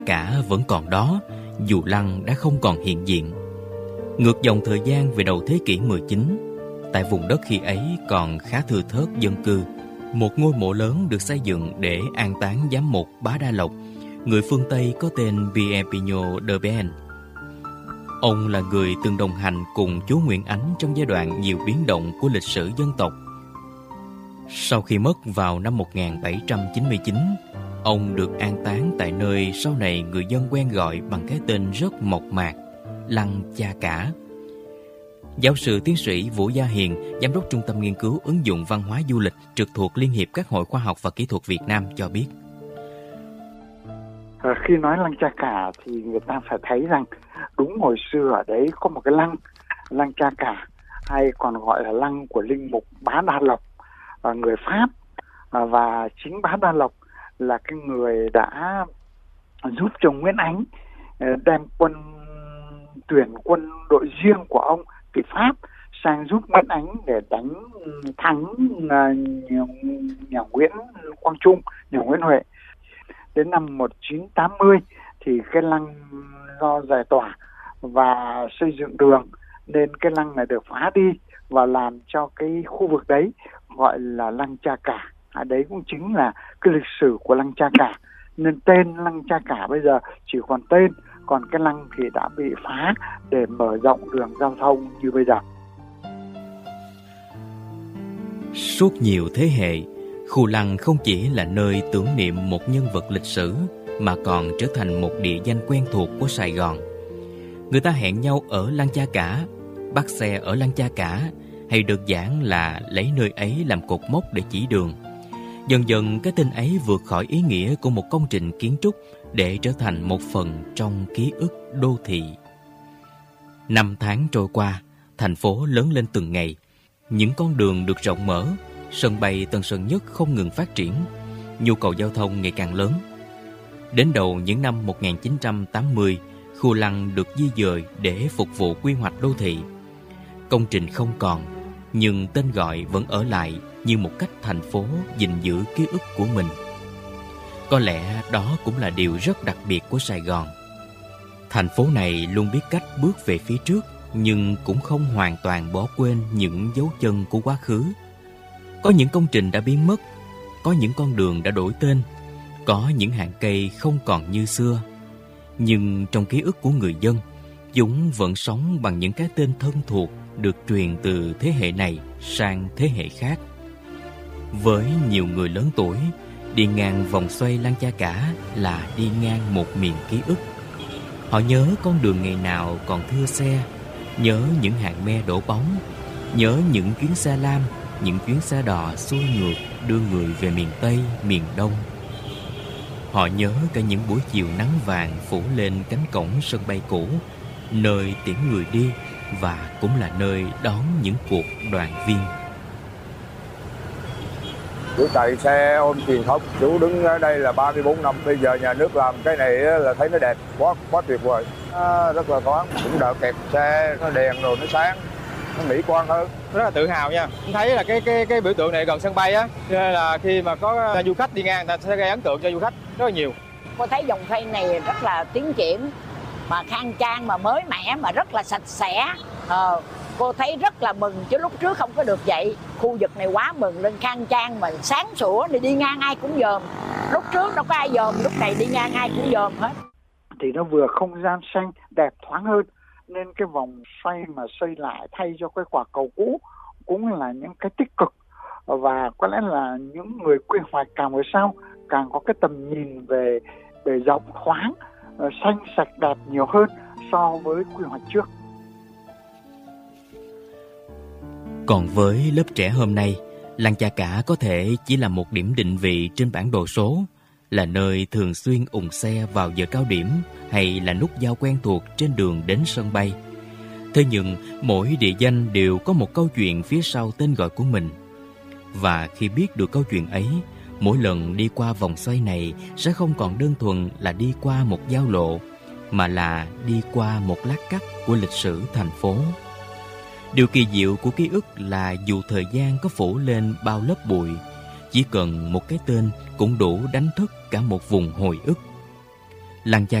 Cả vẫn còn đó, dù Lăng đã không còn hiện diện. Ngược dòng thời gian về đầu thế kỷ 19, tại vùng đất khi ấy còn khá thưa thớt dân cư, một ngôi mộ lớn được xây dựng để an táng giám mục Bá Đa Lộc, người phương Tây có tên Pierre Pignot de Bène. Ông là người từng đồng hành cùng chúa Nguyễn Ánh trong giai đoạn nhiều biến động của lịch sử dân tộc. Sau khi mất vào năm 1799, ông được an táng tại nơi sau này người dân quen gọi bằng cái tên rất mộc mạc, Lăng Cha Cả. Giáo sư tiến sĩ Vũ Gia Hiền, giám đốc Trung tâm Nghiên cứu ứng dụng văn hóa du lịch trực thuộc Liên hiệp các hội khoa học và kỹ thuật Việt Nam cho biết. Khi nói Lăng Cha Cả thì người ta phải thấy rằng đúng hồi xưa ở đấy có một cái lăng Cha Cả, hay còn gọi là lăng của linh mục Bá Đa Lộc, người Pháp, và chính Bá Đa Lộc là cái người đã giúp cho Nguyễn Ánh đem tuyển quân đội riêng của ông từ Pháp sang giúp Nguyễn Ánh để đánh thắng nhà Nguyễn Quang Trung, nhà Nguyễn Huệ. Đến năm 1980 thì cái lăng do giải tỏa và xây dựng đường nên cái lăng này được phá đi và làm cho cái khu vực đấy gọi là Lăng Cha Cả. Đấy cũng chính là cái lịch sử của Lăng Cha Cả, nên tên Lăng Cha Cả bây giờ chỉ còn tên, còn cái lăng thì đã bị phá để mở rộng đường giao thông như bây giờ. Suốt nhiều thế hệ, khu lăng không chỉ là nơi tưởng niệm một nhân vật lịch sử mà còn trở thành một địa danh quen thuộc của Sài Gòn. Người ta hẹn nhau ở Lăng Cha Cả, bắt xe ở Lăng Cha Cả, hay được giảng là lấy nơi ấy làm cột mốc để chỉ đường. Dần dần cái tên ấy vượt khỏi ý nghĩa của một công trình kiến trúc để trở thành một phần trong ký ức đô thị. Năm tháng trôi qua, thành phố lớn lên từng ngày. Những con đường được rộng mở, sân bay Tân Sơn Nhất không ngừng phát triển, nhu cầu giao thông ngày càng lớn. Đến đầu những năm 1980, khu lăng được di dời để phục vụ quy hoạch đô thị. Công trình không còn, nhưng tên gọi vẫn ở lại như một cách thành phố gìn giữ ký ức của mình. Có lẽ đó cũng là điều rất đặc biệt của Sài Gòn. Thành phố này luôn biết cách bước về phía trước, nhưng cũng không hoàn toàn bỏ quên những dấu chân của quá khứ. Có những công trình đã biến mất, có những con đường đã đổi tên, có những hàng cây không còn như xưa. Nhưng trong ký ức của người dân, chúng vẫn sống bằng những cái tên thân thuộc được truyền từ thế hệ này sang thế hệ khác. Với nhiều người lớn tuổi, đi ngang vòng xoay Lăng Cha Cả là đi ngang một miền ký ức. Họ nhớ con đường ngày nào còn thưa xe, nhớ những hàng me đổ bóng, nhớ những chuyến xe lam, những chuyến xe đò xuôi ngược đưa người về miền Tây, miền Đông. Họ nhớ cả những buổi chiều nắng vàng phủ lên cánh cổng sân bay cũ, nơi tiễn người đi và cũng là nơi đón những cuộc đoàn viên. Chú chạy xe ôm truyền thống, chú đứng ở đây là 34 năm. Bây giờ nhà nước làm cái này là thấy nó đẹp, quá tuyệt vời. Rất là thoáng, cũng đỡ kẹt xe, nó đèn rồi nó sáng, nó mỹ quan hơn. Rất là tự hào nha. Em thấy là cái biểu tượng này gần sân bay á, cho nên là khi mà có du khách đi ngang, ta sẽ gây ấn tượng cho du khách rất là nhiều. Cô thấy dòng xoay này rất là tiến triển, mà khang trang, mà mới mẻ, mà rất là sạch sẽ. Cô thấy rất là mừng, chứ lúc trước không có được vậy. Khu vực này quá mừng lên, khang trang mà sáng sủa, đi ngang ai cũng dòm. Lúc trước đâu có ai dòm, lúc này đi ngang ai cũng dòm hết. Thì nó vừa không gian xanh, đẹp thoáng hơn, nên cái vòng xoay mà xây lại thay cho cái quả cầu cũ cũng là những cái tích cực. Và có lẽ là những người quy hoạch càng về sau càng có cái tầm nhìn về rộng thoáng, xanh sạch đẹp nhiều hơn so với quy hoạch trước. Còn với lớp trẻ hôm nay, Lăng Cha Cả có thể chỉ là một điểm định vị trên bản đồ số, là nơi thường xuyên ùn xe vào giờ cao điểm, hay là nút giao quen thuộc trên đường đến sân bay. Thế nhưng mỗi địa danh đều có một câu chuyện phía sau tên gọi của mình. Và khi biết được câu chuyện ấy, mỗi lần đi qua vòng xoay này sẽ không còn đơn thuần là đi qua một giao lộ, mà là đi qua một lát cắt của lịch sử thành phố. Điều kỳ diệu của ký ức là dù thời gian có phủ lên bao lớp bụi, chỉ cần một cái tên cũng đủ đánh thức cả một vùng hồi ức. Lăng Cha